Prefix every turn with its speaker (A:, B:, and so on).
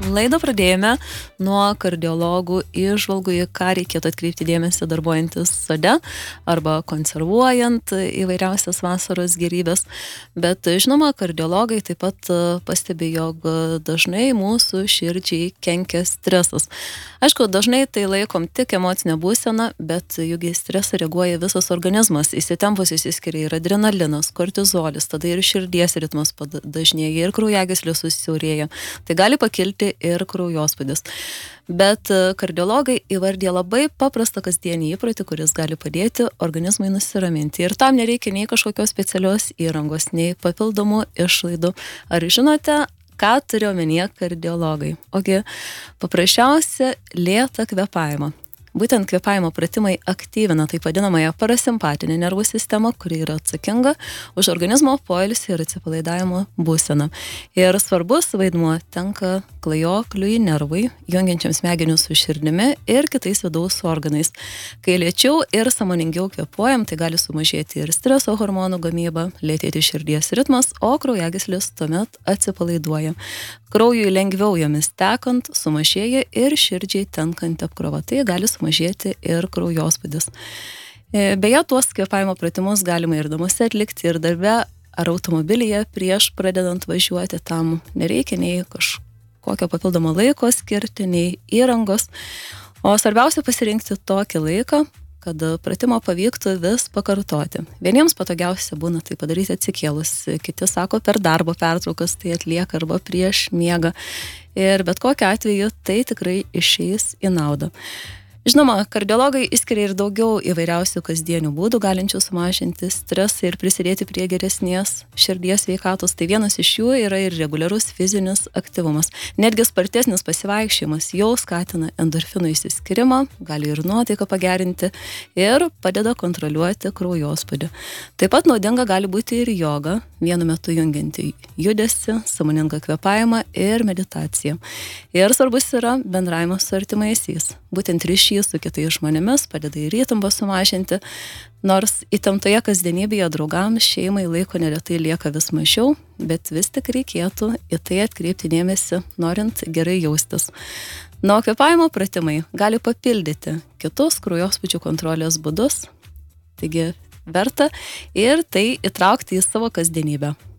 A: Laidą pradėjome nuo kardiologų įžvalgų, į ką reikėtų atkreipti dėmesį darbuojantis sode arba konservuojant įvairiausias vasaros gėrybės. Bet žinoma, kardiologai taip pat pastebi, jog dažnai mūsų širdžiai kenkia stresas. Aišku, dažnai tai laikom tik emocinę būseną, bet juk į stresą reaguoja visas organizmas. Įsitempus išsiskiria ir adrenalinas, kortizolis, tada ir širdies ritmas dažnėja, ir kraujagyslių susiaurėja. Tai gali pakilti ir kraujospūdis. Bet kardiologai įvardė labai paprastą kasdienį įprotį, kuris gali padėti organizmui nusiraminti. Ir tam nereikia nei kažkokios specialios įrangos, nei papildomų išlaidų. Ar žinote, ką turi omenyje kardiologai? Ogi, paprasčiausia lėtą kvėpavimą. Būtent kvėpavimo pratimai aktyvina taip vadinamąją parasimpatinę nervų sistemą, kuri yra atsakinga už organizmo poilsį ir atsipalaidavimo būseną. Ir svarbus vaidmuo tenka klajokliui nervui, jungiančiam smegenius su širdimi ir kitais vidaus organais. Kai lėčiau ir sąmoningiau kvėpuojam, tai gali sumažėti ir streso hormonų gamyba, lėtėti širdies ritmas, o kraujagyslis tuomet atsipalaiduoja. Kraujui lengviau jomis tekant sumažėja ir širdžiai tenkanti apkrova. Tai gali sumažėti ir kraujospūdis. Beje, tuos kvėpavimo pratimus galima ir namuose atlikti, ir darbe ar automobilyje prieš pradedant važiuoti. Tam nereikia nei kažkokio papildomo laiko skirti, nei įrangos. O svarbiausia pasirinkti tokį laiką, kad pratimą pavyktų vis pakartoti. Vieniems patogiausia būna tai padaryti atsikėlus, kiti sako per darbo pertraukas tai atlieka arba prieš miegą. Ir bet kokiu atveju tai tikrai išeis į naudą. Žinoma, kardiologai išskiria ir daugiau įvairiausių kasdienių būdų, galinčių sumažinti stresą ir prisidėti prie geresnės širdies sveikatos. Tai vienas iš jų yra ir reguliarus fizinis aktyvumas. Netgi spartesnis pasivaikščiojimas jau skatina endorfinų išsiskyrimą, gali ir nuotaiką pagerinti ir padeda kontroliuoti kraujospūdį. Taip pat naudinga gali būti ir joga, vienu metu jungianti judesį, sąmoningą kvėpavimą ir meditaciją. Ir svarbus yra bendravimas su artimaisiais. Būtent ryšys su kitais žmonėmis padeda ir įtampą sumažinti, nors įtemptoje kasdienybėje draugams, šeimai laiko neretai lieka vis mažiau, bet vis tik reikėtų į tai atkreipti dėmesį, norint gerai jaustis. Na, o kvėpavimo pratimai gali papildyti kitus kraujospūdžių kontrolės būdus, taigi verta ir tai įtraukti į savo kasdienybę.